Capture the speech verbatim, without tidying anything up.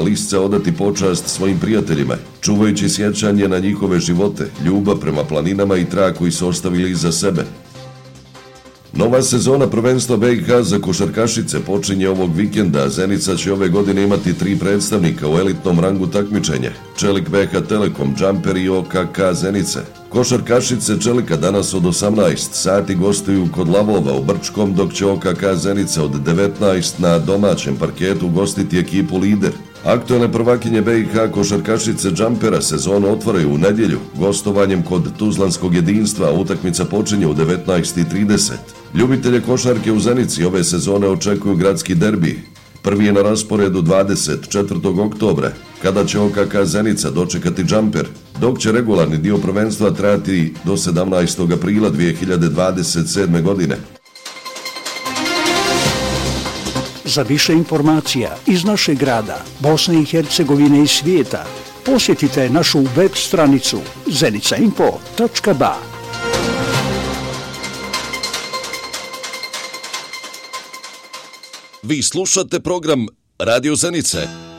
list se odati počast svojim prijateljima, čuvajući sjećanje na njihove živote, ljubav prema planinama i trag koji su ostavili iza sebe. Nova sezona prvenstva B i H za košarkašice počinje ovog vikenda, a Zenica će ove godine imati tri predstavnika u elitnom rangu takmičenja: Čelik B H Telekom, Džamper i O K K Zenice. Košarkašice Čelika danas od osamnaest sati gostuju kod Lavova u Brčkom, dok će O K K Zenica od devetnaest na domaćem parketu gostiti ekipu Lider. Aktuelne prvakinje B i H košarkašice Džampera sezonu otvaraju u nedjelju gostovanjem kod Tuzlanskog jedinstva, a utakmica počinje u devetnaest i trideset. Ljubitelje košarke u Zenici ove sezone očekuju gradski derbi. Prvi je na rasporedu dvadeset četvrtog oktobra, kada će O K K Zenica dočekati Džamper, dok će regularni dio prvenstva trajati do sedamnaestog aprila dvije hiljade dvadeset sedme. godine. Za više informacija iz našeg grada, Bosne i Hercegovine i svijeta, posjetite našu web stranicu zenica info tačka ba. Vi slušate program Radio Zenice.